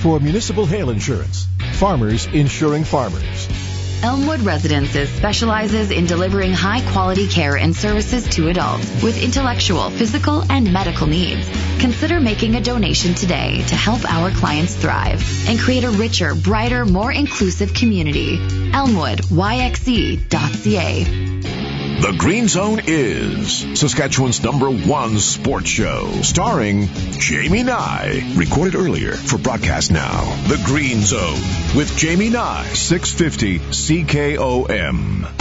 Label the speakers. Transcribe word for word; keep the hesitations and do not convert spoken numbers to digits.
Speaker 1: for municipal hail insurance. Farmers insuring farmers.
Speaker 2: Elmwood Residences specializes in delivering high-quality care and services to adults with intellectual, physical, and medical needs. Consider making a donation today to help our clients thrive and create a richer, brighter, more inclusive community. Elmwood Y X E dot C A.
Speaker 3: The Green Zone is Saskatchewan's number one sports show, starring Jamie Nye. Recorded earlier for broadcast now. The Green Zone with Jamie Nye, six fifty C K O M.